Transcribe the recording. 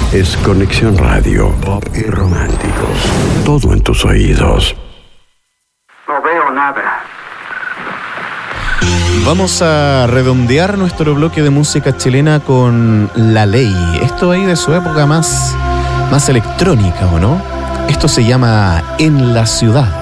es Conexión Radio, pop y románticos. Todo en tus oídos. No veo nada. Vamos a redondear nuestro bloque de música chilena con La Ley. Esto ahí de su época más electrónica, ¿o no? Esto se llama En la Ciudad.